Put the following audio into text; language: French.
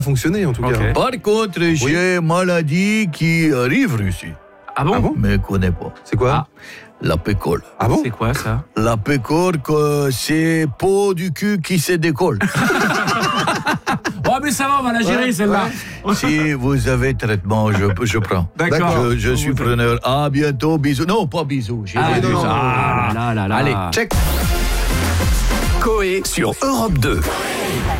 fonctionné en tout Ok. cas. Par contre, j'ai une maladie qui arrive ici. Ah bon, Ah bon Mais je ne connais pas. C'est quoi? La pécole. Ah bon? C'est quoi ça? La pécore, c'est peau du cul qui se décolle. Oh mais ça va, on va la gérer celle-là. Si vous avez traitement, je prends. D'accord. Je suis preneur. À bientôt, bisous. Non, pas bisous. J'ai Ah, dit non, ça. non. Ah là là là. Allez, check. Coé sur Europe 2.